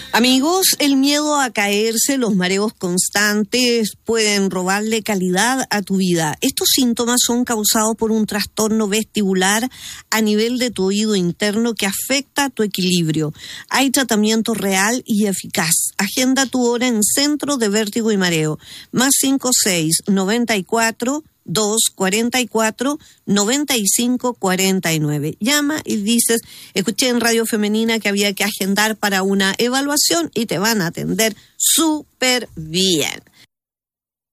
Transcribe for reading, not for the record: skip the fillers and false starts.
Amigos, el miedo a caerse, los mareos constantes pueden robarle calidad a tu vida. Estos síntomas son causados por un trastorno vestibular a nivel de tu oído interno que afecta tu equilibrio. Hay tratamiento real y eficaz. Agenda tu hora en Centro de Vértigo y Mareo. Más 56-244-9549. Llama y dices, escuché en Radio Femenina que había que agendar para una evaluación y te van a atender súper bien.